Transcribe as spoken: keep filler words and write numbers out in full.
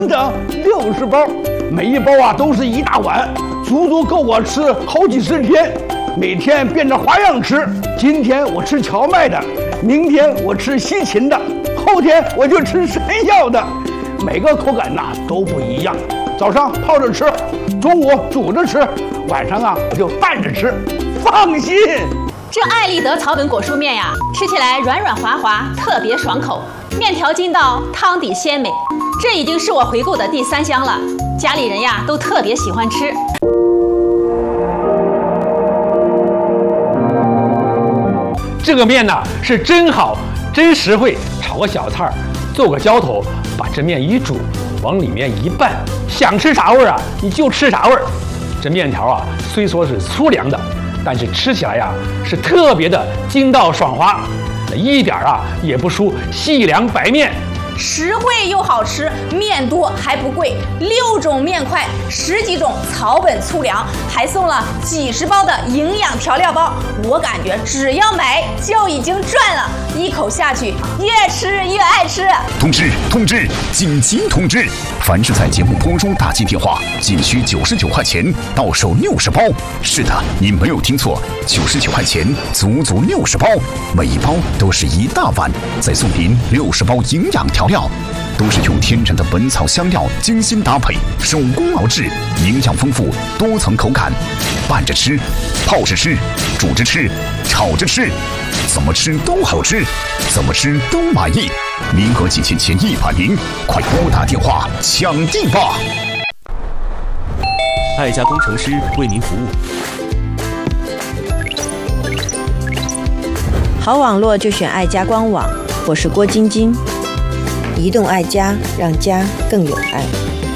的六十包，每一包啊都是一大碗，足足够我吃好几十天。每天变着花样吃，今天我吃荞麦的，明天我吃西芹的，后天我就吃山药的，每个口感呐都不一样。早上泡着吃，中午煮着吃，晚上啊我就拌着吃，放心。 这爱立德草本果蔬面呀，吃起来软软滑滑，特别爽口，面条筋道，汤底鲜美。这已经是我回购的第三箱了，家里人呀都特别喜欢吃。 这个面呢是真好，真实惠，炒个小菜儿，做个浇头，把这面一煮，往里面一拌，想吃啥味儿啊你就吃啥味儿。这面条啊虽说是粗粮的，但是吃起来呀是特别的筋道爽滑，一点啊也不输细粮白面。 实惠又好吃，面多还不贵，六种面块，十几种草本粗粮，还送了几十包的营养调料包。我感觉只要买就已经赚了，一口下去越吃越爱吃。 通知通知，紧急通知！凡是在节目播中打进电话，仅需九十九块钱到手六十包。是的，你没有听错，九十九块钱足足六十包，每一包都是一大碗，再送您六十包营养调料。都是用天然的本草香料精心搭配，手工熬制，营养丰富，多层口感。拌着吃，泡着吃，煮着吃，炒着吃，怎么吃都好吃，怎么吃都满意。名额仅限前一百名，快拨打电话抢订吧！ 爱家工程师为您服务。 好网络就选爱家官网，我是郭晶晶。移动爱家，让家更有爱。